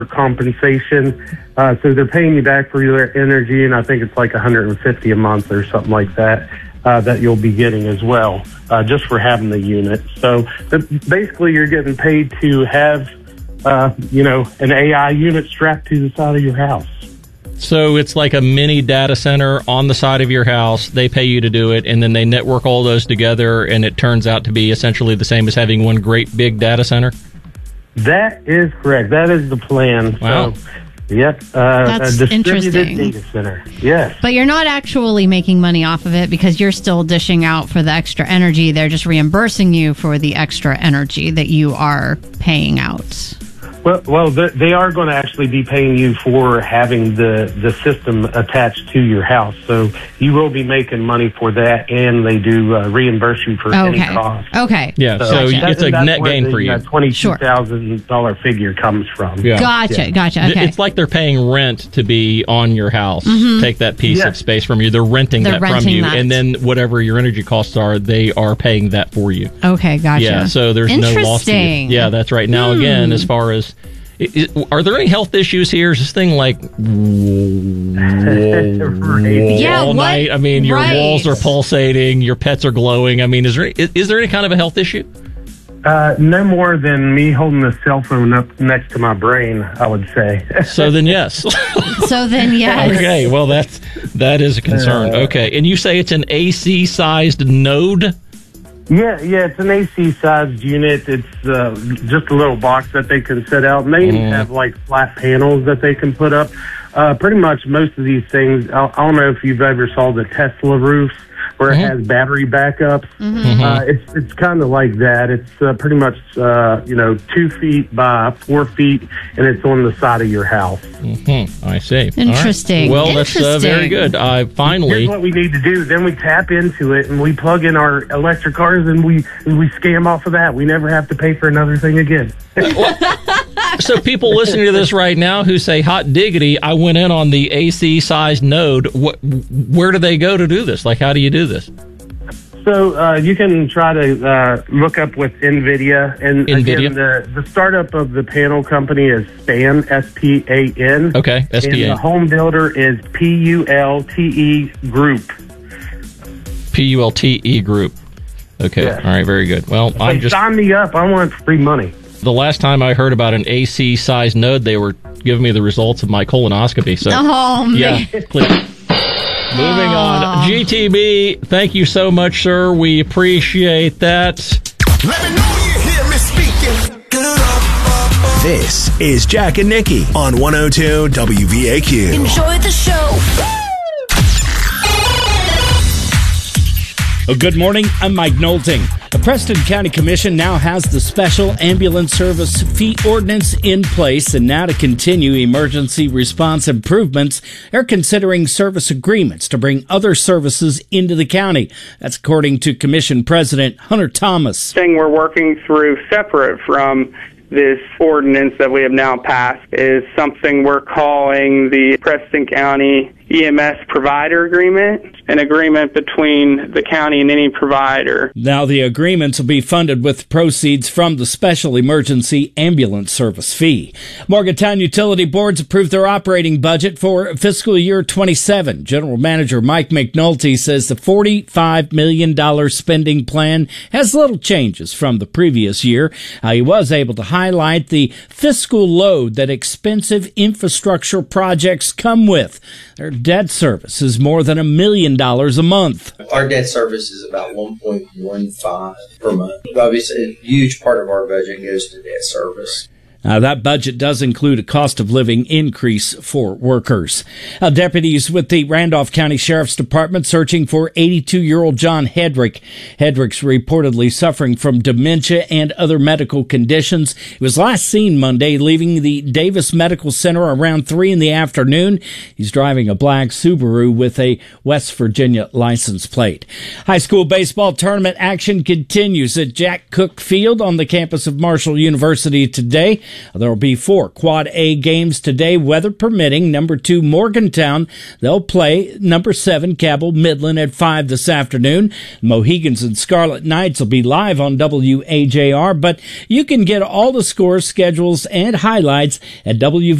compensation. So they're paying you back for your energy, and I think it's like $150 a month or something like that, that you'll be getting as well, just for having the unit. So basically you're getting paid to have, an AI unit strapped to the side of your house. So it's like a mini data center on the side of your house. They pay you to do it, and then they network all those together, and it turns out to be essentially the same as having one great big data center? That is correct. That is the plan. Wow. So, yep. That's a distributed interesting. data center. Yes. But you're not actually making money off of it because you're still dishing out for the extra energy. They're just reimbursing you for the extra energy that you are paying out. Well, they are going to actually be paying you for having the system attached to your house. So you will be making money for that, and they do reimburse you for any cost. Okay. Yeah, so it's a net gain for you. That $22,000 figure comes from. Yeah. Gotcha. Okay. It's like they're paying rent to be on your house. Take that piece of space from you. They're renting that from you. that. And then whatever your energy costs are, they are paying that for you. Okay, gotcha. Yeah, so there's no loss to you. Yeah, that's right. Now, again, as far as... are there any health issues here? Is this thing like all night? I mean, your walls are pulsating, your pets are glowing. I mean, is there any kind of a health issue? No more than me holding the cell phone up next to my brain, I would say. So then, yes. Okay, well, that is a concern. Okay, and you say it's an AC-sized node? Yeah, it's an AC-sized unit. It's just a little box that they can set out. And they even have, like, flat panels that they can put up. Pretty much most of these things, I don't know if you've ever saw the Tesla roofs where it has battery backups. It's kind of like that. It's pretty much, 2 feet by 4 feet, and it's on the side of your house. I see. Interesting. Right. Well, that's very good. Finally, here's what we need to do. Then we tap into it, and we plug in our electric cars, and we scam off of that. We never have to pay for another thing again. So people listening to this right now who say, hot diggity, I went in on the AC-sized node, where do they go to do this? Like, how do you do this? So you can try to look up with NVIDIA. And again, the startup of the panel company is SPAN, S-P-A-N. Okay, S-P-A-N. And the home builder is P-U-L-T-E Group. P-U-L-T-E Group. Okay, All right, very good. Well, sign me up. I want free money. The last time I heard about an AC-sized node, they were giving me the results of my colonoscopy. So, man. Yeah, please. Moving on. GTB, thank you so much, sir. We appreciate that. Let me know you hear me speaking. This is Jack and Nikki on 102 WVAQ. Enjoy the show. Well, good morning. I'm Mike Nolting. The Preston County Commission now has the special ambulance service fee ordinance in place, and now to continue emergency response improvements, they're considering service agreements to bring other services into the county. That's according to Commission President Hunter Thomas. Thing we're working through separate from this ordinance that we have now passed is something we're calling the Preston County EMS Provider Agreement, an agreement between the county and any provider. Now the agreements will be funded with proceeds from the Special Emergency Ambulance Service fee. Morgantown Utility Boards approved their operating budget for fiscal year 27. General Manager Mike McNulty says the $45 million spending plan has little changes from the previous year. He was able to highlight the fiscal load that expensive infrastructure projects come with. Their debt service is more than $1 million a month. Our debt service is about 1.15 per month. Obviously, a huge part of our budget goes to debt service. Now, that budget does include a cost of living increase for workers. Deputies with the Randolph County Sheriff's Department searching for 82-year-old John Hedrick. Hedrick's reportedly suffering from dementia and other medical conditions. He was last seen Monday leaving the Davis Medical Center around 3 in the afternoon. He's driving a black Subaru with a West Virginia license plate. High school baseball tournament action continues at Jack Cook Field on the campus of Marshall University today. There will be 4 Quad A games today, weather permitting. Number 2, Morgantown. They'll play number 7, Cabell Midland at 5 this afternoon. Mohegans and Scarlet Knights will be live on WAJR, but you can get all the scores, schedules, and highlights at